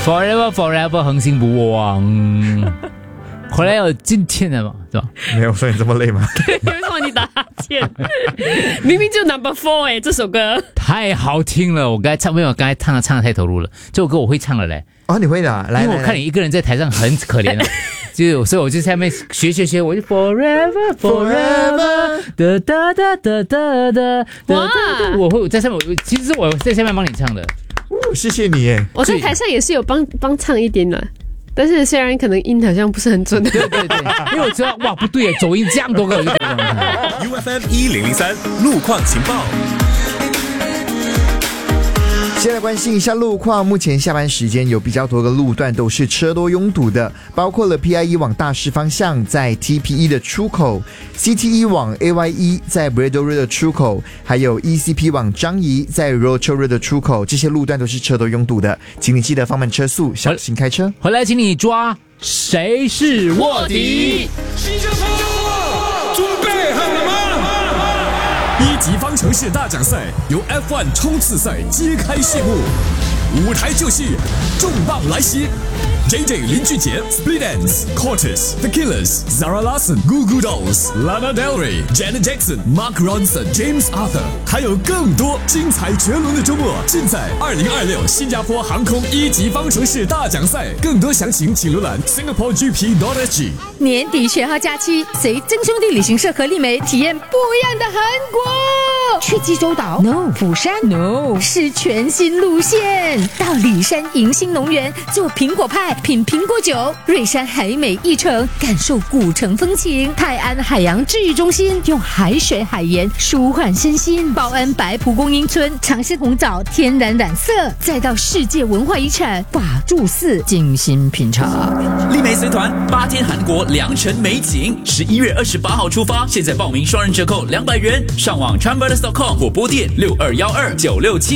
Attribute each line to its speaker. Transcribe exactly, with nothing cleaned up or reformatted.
Speaker 1: Forever Forever 恒星不忘。回来有今天的嘛，是吧？
Speaker 2: 没有说你这么累吗？
Speaker 3: 为什么你打哈欠？明明就 number four 哎、欸，这首歌
Speaker 1: 太好听了。我刚才唱没有，刚才唱的唱的太投入了。这首歌我会唱了嘞。
Speaker 2: 哦，你会的、啊，来，
Speaker 1: 因为我看你一个人在台上很可怜啊，就所以我就在下面学学学，我就 Forever Forever 哒哒哒哒哒哒。哇！我会在上面，其实我在下面帮你唱的。
Speaker 2: 哦、谢谢你耶。
Speaker 3: 我在台上也是有帮帮唱一点的。但是虽然可能音好像不是很准，
Speaker 1: 对对对，因为我知道哇不对，走音这样多个我就觉得。
Speaker 4: U F M 一零零三路况情报。
Speaker 2: 先来关心一下路况，目前下班时间有比较多个路段都是车多拥堵的，包括了 P I E 往大市方向在 T P E 的出口， C T E 往 A Y E 在 Braddell Road 的出口，还有 E C P 往樟宜在 Rochor Road 的出口，这些路段都是车多拥堵的，请你记得放慢车速，小心开车。
Speaker 1: 回来请你抓谁是卧底。
Speaker 5: 新加坡准备好了吗？
Speaker 4: 一级方程式大奖赛由 F 一 冲刺赛揭开序幕，舞台就绪，重磅来袭。J J 林俊杰 Split Enz、Cortez The Killers、Zara Larsson、Goo Goo Dolls、Lana Del Rey、Janet Jackson、Mark Ronson、James Arthur， 还有更多精彩绝伦的周末，尽在二零二六新加坡航空一级方程式大奖赛。更多详情请浏览 Singapore G P dot S G。
Speaker 6: 年底学号假期，随真兄弟旅行社和丽梅体验不一样的韩国。去济州岛 ？No。釜山 ？No。是全新路线，到里山迎新农园做苹果派。品苹果酒，瑞山海美一城，感受古城风情；泰安海洋治愈中心用海水海盐舒缓身心；报恩白蒲公英村尝鲜红枣天然染色，再到世界文化遗产法住寺精心品尝。
Speaker 7: 丽梅随团八天韩国良辰美景，十一月二十八号出发，现在报名双人折扣两百元，上网 Chambers dot com 或拨电六二一二九六七。